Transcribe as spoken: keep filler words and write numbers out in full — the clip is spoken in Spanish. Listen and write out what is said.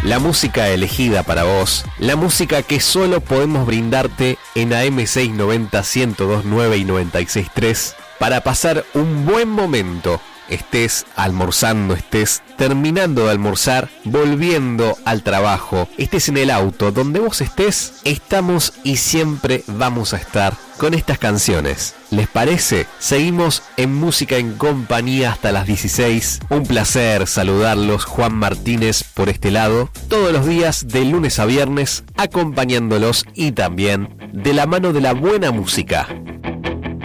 La música elegida para vos, la música que solo podemos brindarte en A M seiscientos noventa, ciento dos punto nueve y noventa y seis punto tres para pasar un buen momento. Estés almorzando, estés terminando de almorzar, volviendo al trabajo, estés en el auto, donde vos estés, estamos y siempre vamos a estar con estas canciones. ¿Les parece? Seguimos en Música en Compañía hasta las dieciséis. Un placer saludarlos, Juan Martínez por este lado, todos los días de lunes a viernes, acompañándolos y también de la mano de la buena música.